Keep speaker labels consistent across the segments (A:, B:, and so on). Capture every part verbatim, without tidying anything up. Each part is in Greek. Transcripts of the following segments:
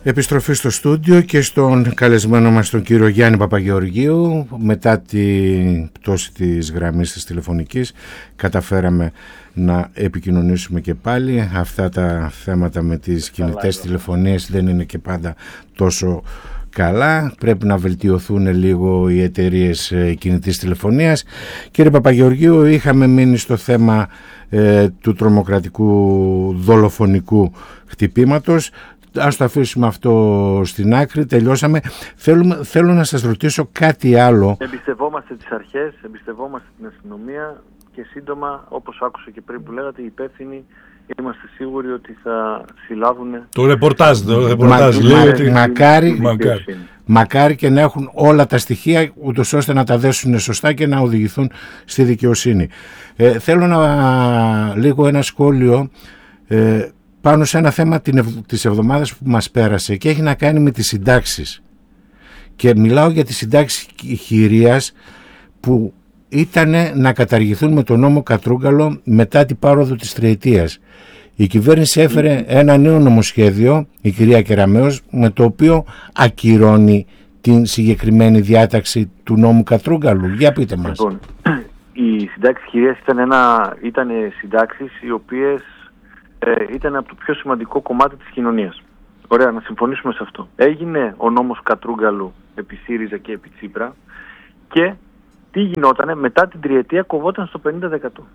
A: Επιστροφή στο στούντιο και στον καλεσμένο μας τον κύριο Γιάννη Παπαγεωργίου. Μετά την πτώση της γραμμής της τηλεφωνικής καταφέραμε να επικοινωνήσουμε και πάλι. Αυτά τα θέματα με τις κινητές τηλεφωνίες δεν είναι και πάντα τόσο καλά. Πρέπει να βελτιωθούν λίγο οι εταιρείες κινητής τηλεφωνίας. Κύριε Παπαγεωργίου, είχαμε μείνει στο θέμα ε, του τρομοκρατικού δολοφονικού χτυπήματος. Ας το αφήσουμε αυτό στην άκρη, τελειώσαμε. Θέλουμε, θέλω να σας ρωτήσω κάτι άλλο.
B: Εμπιστευόμαστε τις αρχές, εμπιστευόμαστε την αστυνομία και σύντομα, όπως άκουσα και πριν που λέγατε, οι υπεύθυνοι είμαστε σίγουροι ότι θα συλλάβουν. Το
C: ρεπορτάζ, το ρεπορτάζ
A: μα,
C: λέει
A: μα,
C: ότι...
A: μακάρι,
C: μακάρι.
A: μακάρι και να έχουν όλα τα στοιχεία ούτως ώστε να τα δέσουν σωστά και να οδηγηθούν στη δικαιοσύνη. Ε, θέλω να λίγο ένα σχόλιο ε, πάνω σε ένα θέμα την ευ... της εβδομάδας που μας πέρασε και έχει να κάνει με τις συντάξεις. Και μιλάω για τις συντάξεις χειρίας που ήταν να καταργηθούν με τον νόμο Κατρούγκαλο μετά την πάροδο της τριετίας. Η κυβέρνηση έφερε ένα νέο νομοσχέδιο, η κυρία Κεραμέως, με το οποίο ακυρώνει την συγκεκριμένη διάταξη του νόμου Κατρούγκαλου. Για πείτε μας.
B: Λοιπόν, οι συντάξεις χειρίας ήταν, ένα... ήταν συντάξεις οι οποίες ήταν από το πιο σημαντικό κομμάτι της κοινωνίας. Ωραία, να συμφωνήσουμε σε αυτό. Έγινε ο νόμος Κατρούγκαλου επί ΣΥΡΙΖΑ και επί Τσίπρα και τι γινότανε, μετά την τριετία κοβόταν στο πενήντα τοις εκατό.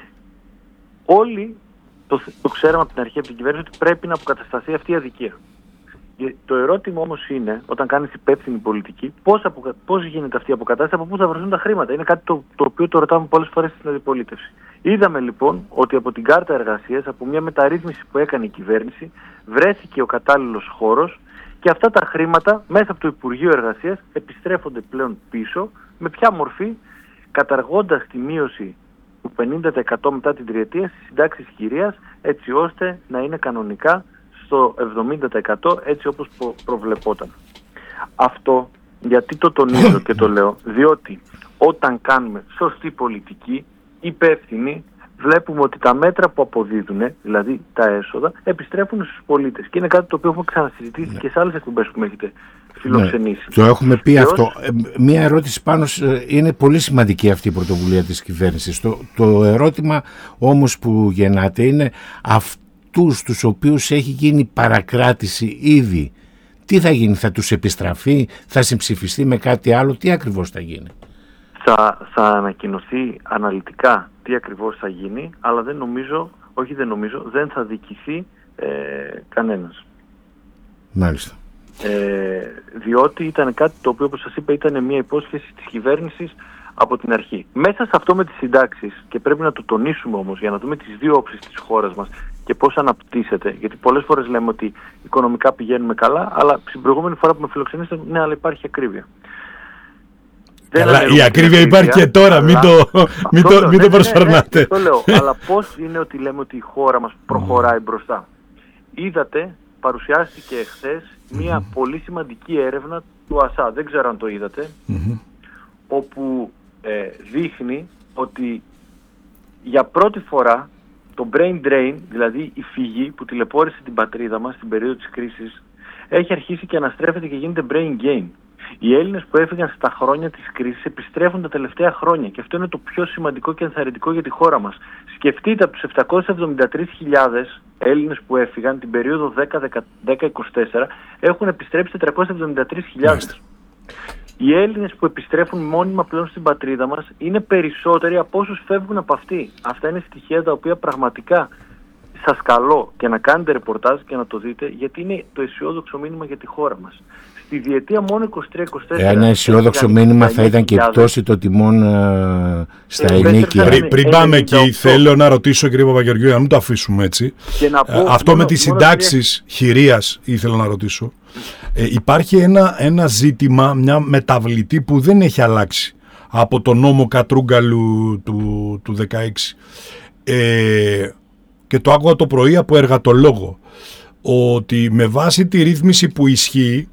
B: Όλοι το, το ξέραμε από την αρχή από την κυβέρνηση ότι πρέπει να αποκατασταθεί αυτή η αδικία. Το ερώτημα όμως είναι, όταν κάνεις υπεύθυνη πολιτική, πώς, απο, πώς γίνεται αυτή η αποκατάσταση, από πού θα βρεθούν τα χρήματα. Είναι κάτι το, το οποίο το ρωτάμε πολλές φορές στην αντιπολίτευση. Είδαμε λοιπόν ότι από την κάρτα εργασίας, από μια μεταρρύθμιση που έκανε η κυβέρνηση, βρέθηκε ο κατάλληλος χώρος και αυτά τα χρήματα μέσα από το Υπουργείο Εργασίας επιστρέφονται πλέον πίσω. Με ποια μορφή? Καταργώντας τη μείωση του πενήντα τοις εκατό μετά την τριετία στις συντάξεις χειρίας, έτσι ώστε να είναι κανονικά στο εβδομήντα τοις εκατό, έτσι όπως προβλεπόταν. Αυτό γιατί το τονίζω και το λέω? Διότι όταν κάνουμε σωστή πολιτική, υπεύθυνοι, βλέπουμε ότι τα μέτρα που αποδίδουν, δηλαδή τα έσοδα, επιστρέφουν στους πολίτες. Και είναι κάτι το οποίο έχουμε ξανασυζητήσει ναι. και σε άλλες εκπομπές που με έχετε φιλοξενήσει.
A: Ναι, το έχουμε πει και αυτό. Ως... Μία ερώτηση πάνω, είναι πολύ σημαντική αυτή η πρωτοβουλία της κυβέρνησης. Το, το ερώτημα όμως που γεννάται είναι αυτούς τους οποίους έχει γίνει παρακράτηση ήδη. Τι θα γίνει, θα τους επιστραφεί, θα συμψηφιστεί με κάτι άλλο, τι ακριβώς θα γίνει?
B: Θα, θα ανακοινωθεί αναλυτικά τι ακριβώς θα γίνει, αλλά δεν νομίζω, όχι δεν νομίζω, δεν θα δικηθεί ε, κανένας.
A: Μάλιστα.
B: Ε, διότι ήταν κάτι το οποίο, όπως σας είπα, ήταν μια υπόσχεση της κυβέρνησης από την αρχή. Μέσα σε αυτό με τις συντάξεις, και πρέπει να το τονίσουμε όμως για να δούμε τις δύο όψεις της χώρας μας και πώς αναπτύσσεται, γιατί πολλές φορές λέμε ότι οικονομικά πηγαίνουμε καλά, αλλά στην προηγούμενη φορά που με φιλοξενήσατε, ναι, αλλά υπάρχει ακρίβεια.
C: Καλά, η ακρίβεια υπάρχει και τώρα, αλλά... μην το, μην το, μην το προσφερνάτε.
B: Ναι, ναι, ναι, το λέω, αλλά πώς είναι ότι λέμε ότι η χώρα μας προχωράει μπροστά? Είδατε, παρουσιάστηκε εχθές μια mm-hmm. πολύ σημαντική έρευνα του ΑΣΑ, δεν ξέρω αν το είδατε, mm-hmm. όπου ε, δείχνει ότι για πρώτη φορά το brain drain, δηλαδή η φυγή που τηλεπώρησε την πατρίδα μας στην περίοδο της κρίσης, έχει αρχίσει και αναστρέφεται και γίνεται brain gain. Οι Έλληνες που έφυγαν στα χρόνια της κρίσης επιστρέφουν τα τελευταία χρόνια και αυτό είναι το πιο σημαντικό και ενθαρρυντικό για τη χώρα μας. Σκεφτείτε, από τους επτακόσιες εβδομήντα τρεις χιλιάδες Έλληνες που έφυγαν την περίοδο δέκα είκοσι τέσσερα έχουν επιστρέψει τετρακόσιες εβδομήντα τρεις χιλιάδες. Οι Έλληνες που επιστρέφουν μόνιμα πλέον στην πατρίδα μας είναι περισσότεροι από όσους φεύγουν από αυτή. Αυτά είναι στοιχεία τα οποία πραγματικά σας καλώ και να κάνετε ρεπορτάζ και να το δείτε, γιατί είναι το αισιόδοξο μήνυμα για τη χώρα μας. Στη διετία μόνο είκοσι τρία είκοσι τέσσερα...
A: Ένα αισιόδοξο μήνυμα θα ήταν και η πτώση των τιμών uh, στα ενίκια.
C: Πριν, πριν πάμε εκεί, θέλω να ρωτήσω, κύριε Παπαγεωργίου, να μην το αφήσουμε έτσι.
B: πω,
C: Αυτό μόνο, με τις συντάξεις χειρίας ήθελα να ρωτήσω. Ε, υπάρχει ένα, ένα ζήτημα, μια μεταβλητή που δεν έχει αλλάξει από το νόμο Κατρούγκαλου του, του δεκαέξι. Ε, και το άκουγα το πρωί από εργατολόγο, ότι με βάση τη ρύθμιση που ισχύει,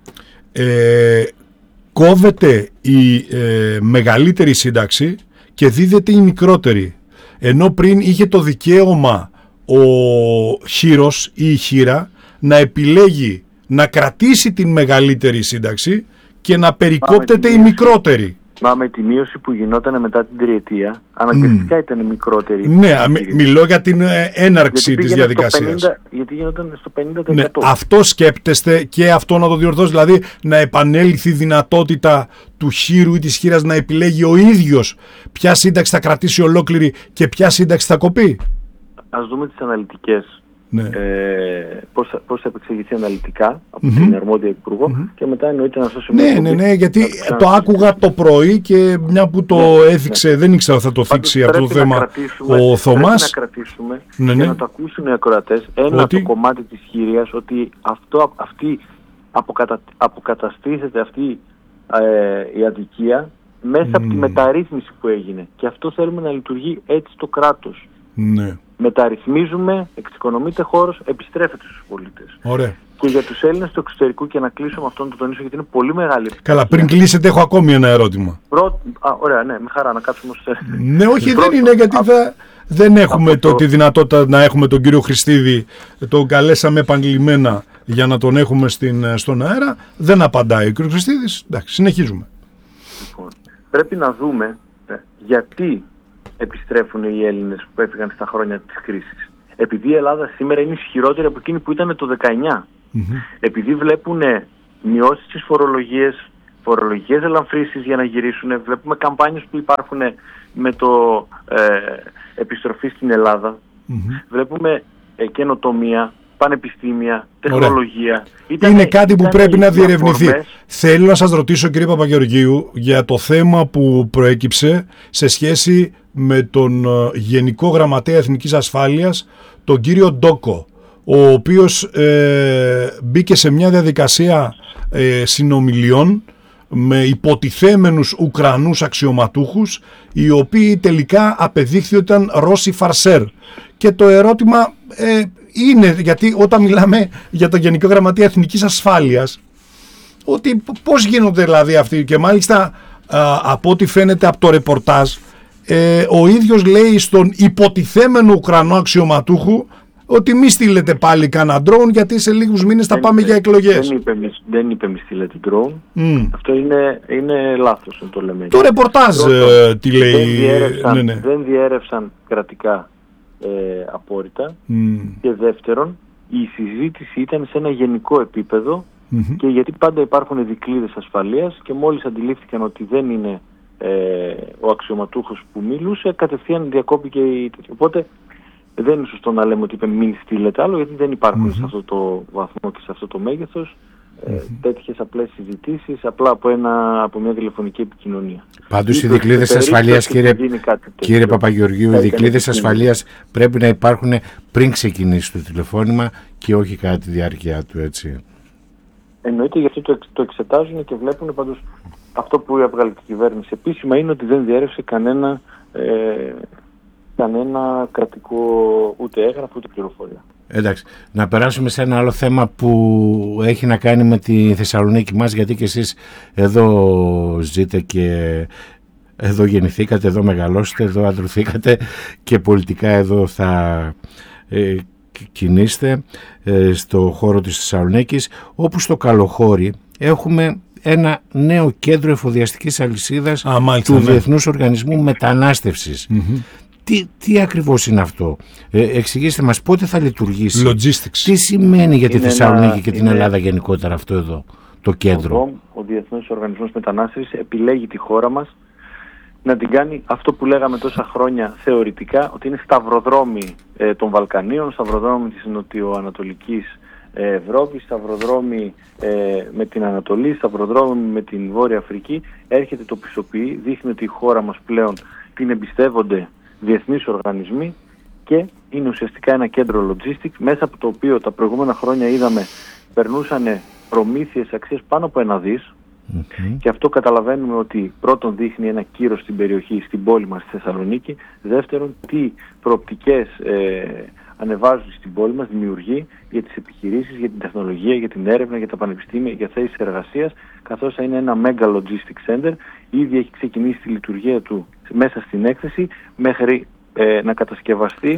C: Ε, κόβεται η ε, μεγαλύτερη σύνταξη και δίδεται η μικρότερη, ενώ πριν είχε το δικαίωμα ο χείρος ή η χείρα να επιλέγει να κρατήσει την μεγαλύτερη σύνταξη και να περικόπτεται η μικρότερη.
B: Μα με τη μείωση που γινόταν μετά την τριετία, αναγκαστικά mm. ήταν μικρότερη.
C: Ναι, μι, μιλώ για την ε, έναρξη της διαδικασίας.
B: πενήντα, γιατί γινόταν στο πενήντα τοις εκατό.
C: Ναι, αυτό σκέπτεστε και αυτό να το διορθώσει, δηλαδή να επανέλθει η δυνατότητα του χείρου ή της χείρας να επιλέγει ο ίδιος ποια σύνταξη θα κρατήσει ολόκληρη και ποια σύνταξη θα κοπεί.
B: Ας δούμε τις αναλυτικές. Ναι. Ε, πώς, πώς θα επεξηγηθεί αναλυτικά από mm-hmm. την αρμόδια υπουργό mm-hmm. και μετά εννοείται να σώσει
C: ναι, ναι, ναι, γιατί το, το άκουγα το πρωί και μια που το ναι, έθιξε, ναι. δεν ήξερα θα το θίξει αυτό το θέμα ο Θωμάς.
B: Πρέπει να κρατήσουμε ναι, ναι. και να το ακούσουν οι ακροατές ένα ότι... το κομμάτι της χειρίας, ότι αυτό, αυτή αποκατα, αποκαταστήσεται αυτή ε, η αδικία μέσα mm. από τη μεταρρύθμιση που έγινε, και αυτό θέλουμε να λειτουργεί έτσι το κράτος.
C: Ναι.
B: Μεταρρυθμίζουμε, εξοικονομείται χώρος, επιστρέφεται στους πολίτες.
C: Ωραία.
B: Και για τους Έλληνες του εξωτερικού, και να κλείσω με αυτό να το τονίσω γιατί είναι πολύ μεγάλη.
C: Καλά, πριν κλείσετε έχω ακόμη ένα ερώτημα.
B: Πρω... Α, ωραία, ναι, με χαρά να κάτσουμε ως...
C: Ναι, όχι, δεν είναι, γιατί θα... δεν έχουμε το... τη δυνατότητα να έχουμε τον κύριο Χριστίδη, τον καλέσαμε επανειλημμένα για να τον έχουμε στην... στον αέρα, δεν απαντάει ο κύριος Χριστίδης. Εντάξει, συνεχίζουμε.
B: Λοιπόν, πρέπει να δούμε γιατί επιστρέφουν οι Έλληνες που έφυγαν στα χρόνια της κρίσης. Επειδή η Ελλάδα σήμερα είναι ισχυρότερη από εκείνη που ήταν το δεκαεννιά. Mm-hmm. Επειδή βλέπουν μειώσεις στις φορολογίες, φορολογικές ελαφρύσεις για να γυρίσουν. Βλέπουμε καμπάνιες που υπάρχουν με το ε, επιστροφή στην Ελλάδα. Mm-hmm. Βλέπουμε ε, καινοτομία, πανεπιστήμια, τεχνολογία.
C: Ήταν, είναι κάτι που πρέπει να διερευνηθεί. Φορμές. Θέλω να σας ρωτήσω, κύριε Παπαγεωργίου, για το θέμα που προέκυψε σε σχέση με τον Γενικό Γραμματέα Εθνικής Ασφάλειας, τον κύριο Ντόκο, ο οποίος ε, μπήκε σε μια διαδικασία ε, συνομιλιών με υποτιθέμενους Ουκρανούς αξιωματούχους, οι οποίοι τελικά απεδείχθη ότι ήταν Ρώσοι φαρσέρ. Και το ερώτημα ε, είναι, γιατί όταν μιλάμε για τον Γενικό Γραμματέα Εθνικής Ασφάλειας, ότι πώς γίνονται δηλαδή αυτοί, και μάλιστα α, από ό,τι φαίνεται από το ρεπορτάζ, ε, ο ίδιος λέει στον υποτιθέμενο Ουκρανό αξιωματούχο ότι μη στείλετε πάλι κανένα drone, γιατί σε λίγους μήνες θα πάμε για εκλογές.
B: Δεν είπε, δεν είπε μη στείλετε drone. Mm. Αυτό είναι, είναι λάθος να το λέμε.
C: Το ρεπορτάζ ε, τι λέει.
B: Δεν διέρευσαν, ναι, ναι. δεν διέρευσαν κρατικά ε, απόρριτα. Mm. Και δεύτερον, η συζήτηση ήταν σε ένα γενικό επίπεδο, mm-hmm. και γιατί πάντα υπάρχουν δικλείδες ασφαλείας, και μόλις αντιλήφθηκαν ότι δεν είναι ε, ο αξιωματούχος που μίλουσε, κατευθείαν διακόπηκε η... Οπότε δεν είναι σωστό να λέμε ότι είπε μην στείλετε άλλο, γιατί δεν υπάρχουν mm-hmm. σε αυτό το βαθμό και σε αυτό το μέγεθος mm-hmm. ε, τέτοιες απλές συζητήσεις απλά από, ένα, από μια τηλεφωνική επικοινωνία.
A: Πάντως οι δικλείδες ασφαλείας, κύριε, κύριε Παπαγεωργίου, οι δικλείδες ασφαλείας πρέπει να υπάρχουν πριν ξεκινήσει το τηλεφώνημα και όχι κατά τη διάρκεια του, έτσι.
B: Εννοείται, γι' αυτό το, το εξετάζουν και βλέπουν. Πάντως αυτό που έβγαλε η κυβέρνηση επίσημα είναι ότι δεν διέρευσε κανένα ε, κανένα κρατικό ούτε έγγραφο ούτε πληροφορία.
A: Εντάξει, να περάσουμε σε ένα άλλο θέμα που έχει να κάνει με τη Θεσσαλονίκη μας, γιατί και εσείς εδώ ζείτε και εδώ γεννηθήκατε, εδώ μεγαλώσετε, εδώ αντρωθήκατε και πολιτικά εδώ θα ε, κινείστε ε, στο χώρο της Θεσσαλονίκης, όπου στο Καλοχώρι έχουμε ένα νέο κέντρο εφοδιαστικής αλυσίδας Α, μάλιστα, του ναι. Διεθνούς Οργανισμού Μετανάστευσης. Mm-hmm. Τι, τι ακριβώς είναι αυτό, ε, εξηγήστε μας πότε θα λειτουργήσει,
C: Logistics.
A: Τι σημαίνει για τη
B: είναι
A: Θεσσαλονίκη
B: ένα,
A: και την
B: είναι...
A: Ελλάδα γενικότερα αυτό εδώ το κέντρο.
B: Ο, ο Διεθνός Οργανισμός Μετανάστευσης επιλέγει τη χώρα μας να την κάνει αυτό που λέγαμε τόσα χρόνια θεωρητικά, ότι είναι σταυροδρόμι ε, των Βαλκανίων, σταυροδρόμι της νοτιοανατολικής ε, Ευρώπης, σταυροδρόμι ε, με την Ανατολή, σταυροδρόμι με την Βόρεια Αφρική. Έρχεται, το πιστοποιεί, δείχνει ότι η χώρα μας πλέον την εμπιστεύονται διεθνείς οργανισμοί και είναι ουσιαστικά ένα κέντρο logistics, μέσα από το οποίο τα προηγούμενα χρόνια είδαμε περνούσαν προμήθειες αξίας πάνω από ένα δις. Mm-hmm. Και αυτό καταλαβαίνουμε ότι πρώτον δείχνει ένα κύρος στην περιοχή, στην πόλη μας, στη Θεσσαλονίκη. Δεύτερον, τι προοπτικές ε, ανεβάζουν στην πόλη μας, δημιουργεί για τις επιχειρήσεις, για την τεχνολογία, για την έρευνα, για τα πανεπιστήμια, για θέσεις εργασίας, καθώς θα είναι ένα mega logistics center. Ήδη έχει ξεκινήσει τη λειτουργία του μέσα στην έκθεση, μέχρι ε, να κατασκευαστεί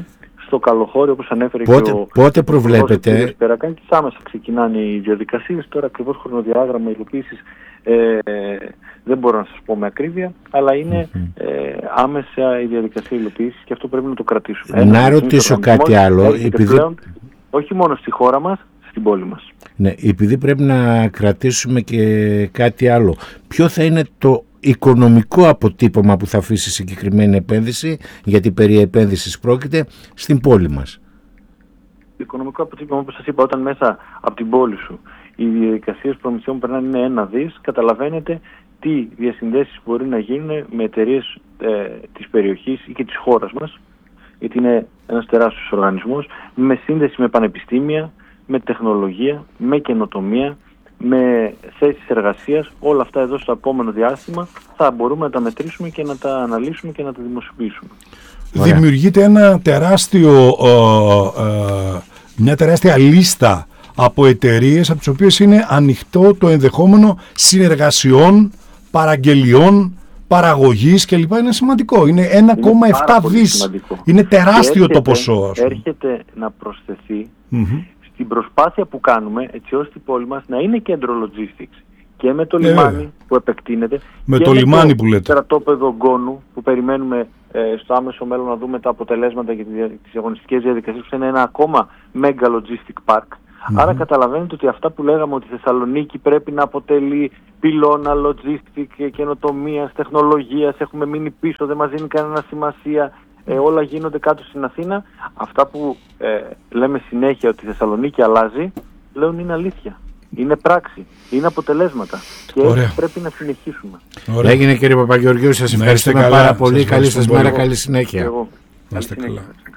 B: στο Καλοχώρι, όπως ανέφερε
A: πότε,
B: και ο
A: πότε προβλέπετε?
B: ο Σπερακάκης, άμεσα ξεκινάνε οι διαδικασίες. Τώρα ακριβώς χρονοδιάγραμμα υλοποίησης ε, δεν μπορώ να σας πω με ακρίβεια, αλλά είναι mm-hmm. ε, άμεσα η διαδικασία υλοποίησης και αυτό πρέπει να το κρατήσουμε.
A: Να Ένα, ρωτήσω κάτι άλλο.
B: Επειδή... Πλέον, όχι μόνο στη χώρα μας, στην πόλη μας.
A: Ναι, επειδή πρέπει να κρατήσουμε και κάτι άλλο. Ποιο θα είναι το οικονομικό αποτύπωμα που θα αφήσει συγκεκριμένη επένδυση, γιατί περί επένδυσης πρόκειται, στην πόλη μας?
B: Το οικονομικό αποτύπωμα, όπως σας είπα, όταν μέσα από την πόλη σου οι διαδικασίες προμηθειών περνάνε είναι ένα δις, καταλαβαίνετε τι διασυνδέσεις μπορεί να γίνουν με εταιρείες ε, της περιοχής ή και της χώρας μας, γιατί είναι ένας τεράστιος οργανισμός, με σύνδεση με πανεπιστήμια, με τεχνολογία, με καινοτομία, με θέσεις εργασίας. Όλα αυτά εδώ στο επόμενο διάστημα θα μπορούμε να τα μετρήσουμε και να τα αναλύσουμε και να τα δημοσιοποιήσουμε.
C: Δημιουργείται ένα τεράστιο, ε, ε, μια τεράστια λίστα από εταιρείες από τις οποίες είναι ανοιχτό το ενδεχόμενο συνεργασιών, παραγγελιών, παραγωγής κλπ. Είναι σημαντικό. Είναι ένα κόμμα επτά δις. Είναι τεράστιο έρχεται, το ποσό.
B: Έρχεται να προσθεθεί mm-hmm. στην προσπάθεια που κάνουμε έτσι ώστε η πόλη μας να είναι κέντρο logistics και με το ε, λιμάνι ε. που επεκτείνεται
C: με
B: και
C: το
B: με
C: λιμάνι
B: το
C: που λέτε.
B: στρατόπεδο Γκόνου που περιμένουμε ε, στο άμεσο μέλλον να δούμε τα αποτελέσματα για τις αγωνιστικές διαδικασίες που είναι ένα ακόμα mega logistic park. Mm-hmm. Άρα καταλαβαίνετε ότι αυτά που λέγαμε ότι η Θεσσαλονίκη πρέπει να αποτελεί πυλώνα logistic, καινοτομίας, τεχνολογίας, έχουμε μείνει πίσω, δεν μας δίνει κανένα σημασία, ε, όλα γίνονται κάτω στην Αθήνα. Αυτά που ε, λέμε συνέχεια ότι η Θεσσαλονίκη αλλάζει, πλέον είναι αλήθεια. Είναι πράξη, είναι αποτελέσματα και έτσι πρέπει να συνεχίσουμε.
A: Ωραία. Έγινε κύριε Παπαγεωργίου, σας ευχαριστούμε πάρα πολύ. Καλή σας μέρα, καλή συνέχεια.
B: Εγώ.
C: Να είστε καλά.